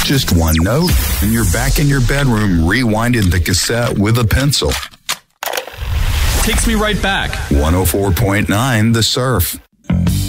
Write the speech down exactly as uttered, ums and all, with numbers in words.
Just one note, and you're back in your bedroom rewinding the cassette with a pencil. Takes me right back. one oh four point nine The Surf.